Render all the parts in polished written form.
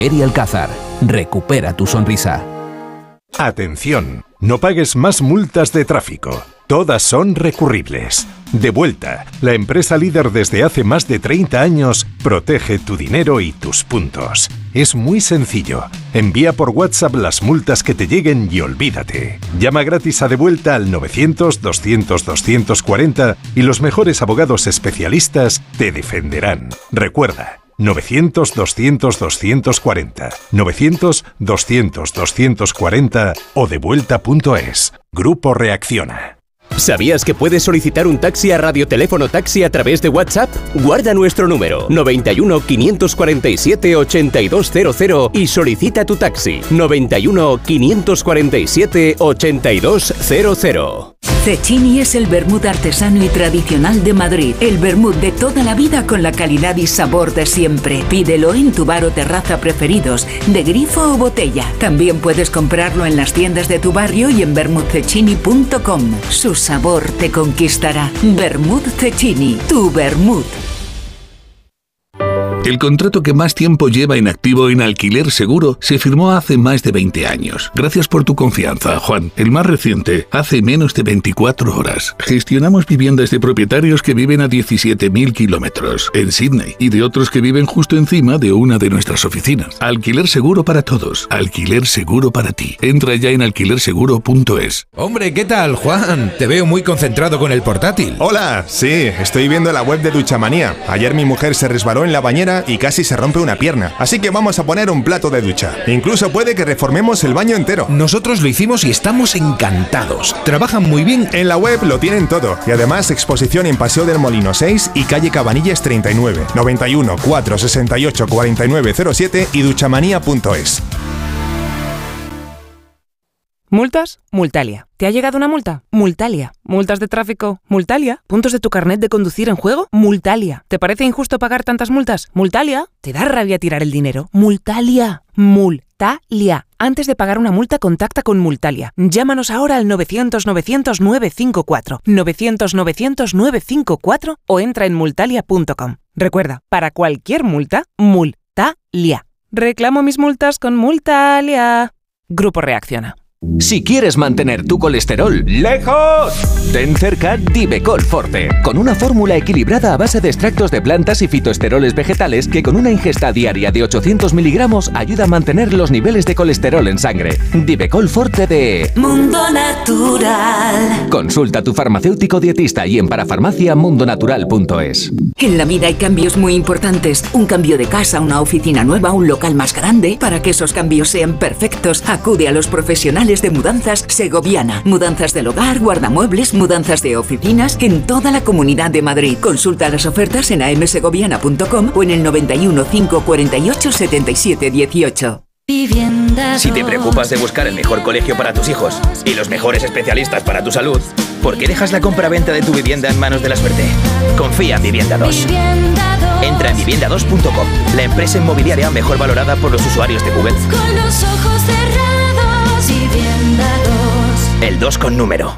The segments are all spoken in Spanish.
Eri Alcázar, recupera tu sonrisa. Atención, no pagues más multas de tráfico. Todas son recurribles. Devuelta, la empresa líder desde hace más de 30 años, protege tu dinero y tus puntos. Es muy sencillo. Envía por WhatsApp las multas que te lleguen y olvídate. Llama gratis a Devuelta al 900-200-240 y los mejores abogados especialistas te defenderán. Recuerda, 900-200-240, 900-200-240 o devuelta.es. Grupo Reacciona. ¿Sabías que puedes solicitar un taxi a Radioteléfono Taxi a través de WhatsApp? Guarda nuestro número 91 547 8200 y solicita tu taxi 91 547 8200. Cecchini es el vermut artesano y tradicional de Madrid. El vermut de toda la vida con la calidad y sabor de siempre. Pídelo en tu bar o terraza preferidos, de grifo o botella. También puedes comprarlo en las tiendas de tu barrio y en vermutcecchini.com. Su sabor te conquistará. Vermut Cecchini, tu vermut. El contrato que más tiempo lleva inactivo en Alquiler Seguro se firmó hace más de 20 años. Gracias por tu confianza, Juan. El más reciente, hace menos de 24 horas. Gestionamos viviendas de propietarios que viven a 17.000 kilómetros en Sydney y de otros que viven justo encima de una de nuestras oficinas. Alquiler Seguro para todos. Alquiler Seguro para ti. Entra ya en alquilerseguro.es. Hombre, ¿qué tal, Juan? Te veo muy concentrado con el portátil. Hola, sí, estoy viendo la web de Duchamanía. Ayer mi mujer se resbaló en la bañera y casi se rompe una pierna. Así que vamos a poner un plato de ducha. Incluso puede que reformemos el baño entero. Nosotros lo hicimos y estamos encantados. Trabajan muy bien. En la web lo tienen todo. Y además exposición en Paseo del Molino 6 y calle Cabanillas 39. 91 468 4907 y duchamanía.es. ¿Multas? Multalia. ¿Te ha llegado una multa? Multalia. ¿Multas de tráfico? Multalia. ¿Puntos de tu carnet de conducir en juego? Multalia. ¿Te parece injusto pagar tantas multas? Multalia. ¿Te da rabia tirar el dinero? Multalia. Multalia. Antes de pagar una multa, contacta con Multalia. Llámanos ahora al 900-900-954, 900-900-954 o entra en multalia.com. Recuerda, para cualquier multa, Multalia. Reclamo mis multas con Multalia. Grupo Reacciona. Si quieres mantener tu colesterol lejos, ten cerca Divecol Forte, con una fórmula equilibrada a base de extractos de plantas y fitoesteroles vegetales que con una ingesta diaria de 800 miligramos ayuda a mantener los niveles de colesterol en sangre. Divecol Forte de Mundo Natural. Consulta a tu farmacéutico dietista y en parafarmaciamundonatural.es. En la vida hay cambios muy importantes. Un cambio de casa, una oficina nueva, un local más grande. Para que esos cambios sean perfectos, acude a los profesionales de Mudanzas Segoviana. Mudanzas del hogar, guardamuebles, mudanzas de oficinas en toda la Comunidad de Madrid. Consulta las ofertas en amsegoviana.com o en el 91 548 77 18. Si te preocupas de buscar el mejor colegio para tus hijos y los mejores especialistas para tu salud, ¿por qué dejas la compra-venta de tu vivienda en manos de la suerte? Confía en Vivienda 2. Entra en vivienda2.com, la empresa inmobiliaria mejor valorada por los usuarios de Google. Con los ojos cerrados, Vivienda 2. El 2 con número.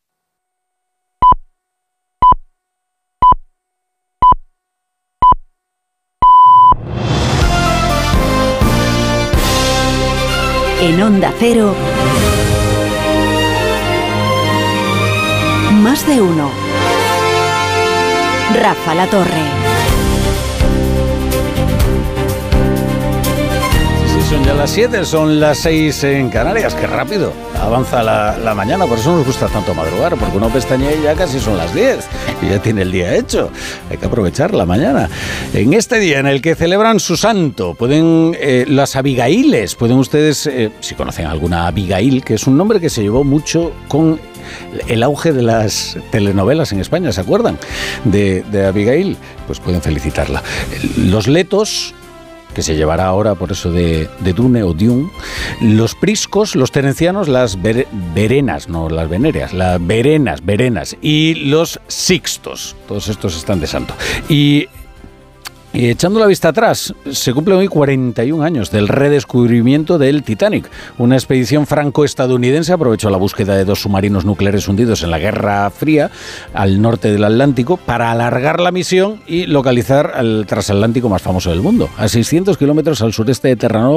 En Onda Cero, Más de uno. Rafa La Torre. Son ya las 7, son las 6 en Canarias. Qué rápido avanza la mañana. Por eso nos gusta tanto madrugar, porque uno pestañea y ya casi son las 10 y ya tiene el día hecho. Hay que aprovechar la mañana. En este día en el que celebran su santo, pueden las Abigailes, pueden ustedes, si conocen alguna Abigail, que es un nombre que se llevó mucho con el auge de las telenovelas en España, ¿se acuerdan? De Abigail, pues pueden felicitarla. Los Letos, que se llevará ahora por eso de Dune o Dune, los Priscos, los terencianos, las Verenas, no las Venéreas, las Verenas, y los Sixtos, todos estos están de santo. Y echando la vista atrás, se cumplen hoy 41 años del redescubrimiento del Titanic. Una expedición franco-estadounidense aprovechó la búsqueda de 2 submarinos nucleares hundidos en la Guerra Fría al norte del Atlántico para alargar la misión y localizar al transatlántico más famoso del mundo, a 600 kilómetros al sureste de Terranova.